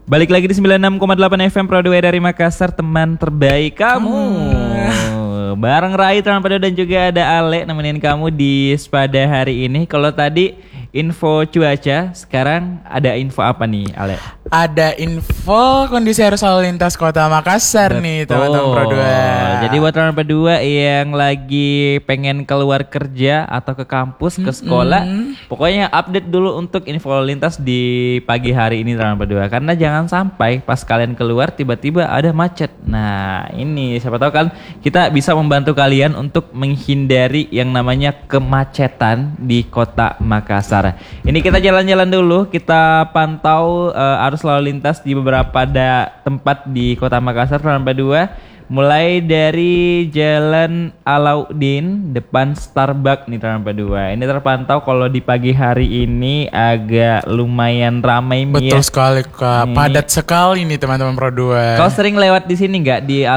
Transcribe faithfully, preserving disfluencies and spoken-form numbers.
Balik lagi di sembilan puluh enam koma delapan F M Pro dua dari Makassar, teman terbaik kamu. Hmm. Bareng Rai Transpado dan juga ada Ale nemenin kamu di pada hari ini. Kalau tadi info cuaca, sekarang ada info apa nih, Ale? Ada info kondisi arus lalu lintas Kota Makassar. Betul. Nih teman-teman Pro dua. Jadi buat teman Pro dua yang lagi pengen keluar kerja atau ke kampus, ke sekolah, mm-hmm. pokoknya update dulu untuk info lalu lintas di pagi hari ini teman Pro dua. Karena jangan sampai pas kalian keluar tiba-tiba ada macet. Nah ini siapa tahu kan kita bisa membantu kalian untuk menghindari yang namanya kemacetan di Kota Makassar. Ini kita jalan-jalan dulu, kita pantau uh, arus lalu lintas di beberapa da- tempat di Kota Makassar Rampa dua. Mulai dari Jalan Alauddin depan Starbucks nih Rampa dua. Ini terpantau kalau di pagi hari ini agak lumayan ramai. Betul ya. Sekali Kak, padat sekali nih teman-teman Pro dua. Kau sering lewat di sini nggak di